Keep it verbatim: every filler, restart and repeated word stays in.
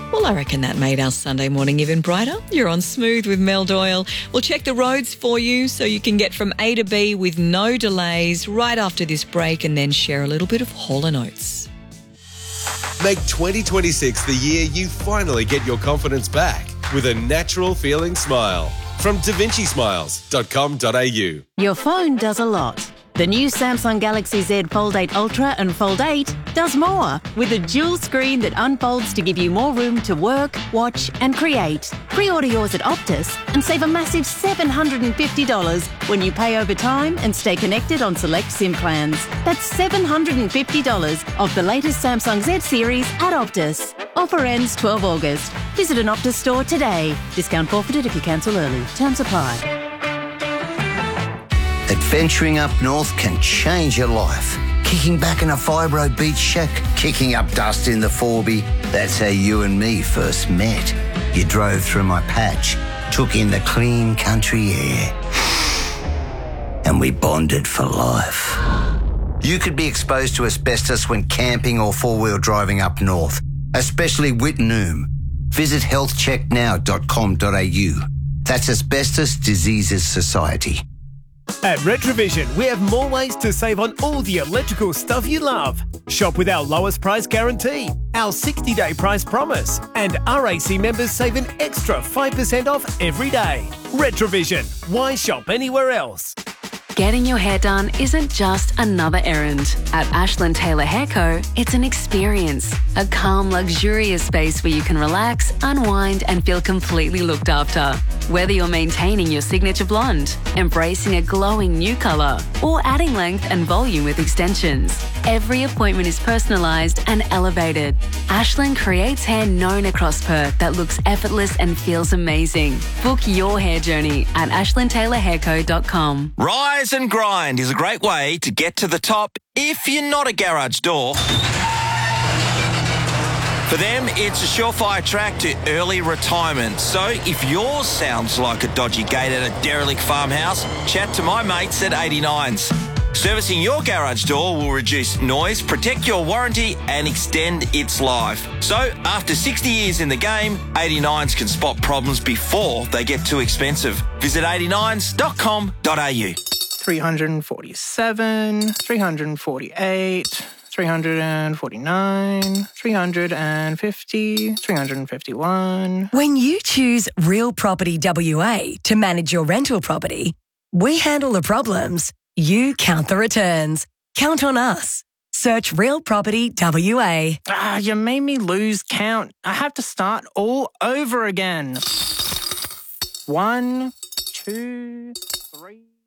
Well, I reckon that made our Sunday morning even brighter. You're on Smooth with Mel Doyle. We'll check the roads for you so you can get from A to B with no delays right after this break, and then share a little bit of Hall and Oates. Make twenty twenty-six the year you finally get your confidence back with a natural feeling smile. From da vinci smiles dot com dot a u. Your phone does a lot. The new Samsung Galaxy Z Fold eight Ultra and Fold eight does more, with a dual screen that unfolds to give you more room to work, watch and create. Pre-order yours at Optus and save a massive seven hundred fifty dollars when you pay over time and stay connected on select SIM plans. That's seven hundred fifty dollars off the latest Samsung Z series at Optus. Offer ends twelve August. Visit an Optus store today. Discount forfeited if you cancel early. Terms apply. Adventuring up north can change your life. Kicking back in a fibro beach shack, kicking up dust in the Forby. That's how you and me first met. You drove through my patch, took in the clean country air, and we bonded for life. You could be exposed to asbestos when camping or four-wheel driving up north, especially Wittenoom. Visit health check now dot com dot a u. That's Asbestos Diseases Society. At Retrovision, we have more ways to save on all the electrical stuff you love. Shop with our lowest price guarantee, our sixty-day price promise, and R A C members save an extra five percent off every day. Retrovision. Why shop anywhere else? Getting your hair done isn't just another errand. At Ashland Taylor Hair Co, it's an experience. A calm, luxurious space where you can relax, unwind, and feel completely looked after. Whether you're maintaining your signature blonde, embracing a glowing new colour, or adding length and volume with extensions, every appointment is personalised and elevated. Ashland creates hair known across Perth that looks effortless and feels amazing. Book your hair journey at ashland taylor hair co dot com. Rise and Grind is a great way to get to the top if you're not a garage door. For them, it's a surefire track to early retirement. So if yours sounds like a dodgy gate at a derelict farmhouse, chat to my mates at eighty-nines. Servicing your garage door will reduce noise, protect your warranty and extend its life. So after sixty years in the game, eighty-nines can spot problems before they get too expensive. Visit eighty-nines dot com dot a u. three hundred forty-seven, three hundred forty-eight, three hundred forty-nine, three hundred fifty, three hundred fifty-one. When you choose Real Property W A to manage your rental property, we handle the problems, you count the returns. Count on us. Search Real Property W A. Ah, you made me lose count. I have to start all over again. One, two, three...